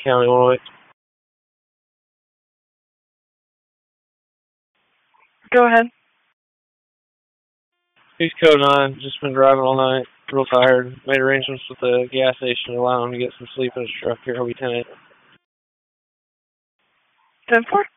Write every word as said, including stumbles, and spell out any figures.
County, Illinois. Go ahead. He's code nine. Just been driving all night. Real tired. Made arrangements with the gas station to allow him to get some sleep in his truck. Here, he'll be ten eight. ten four.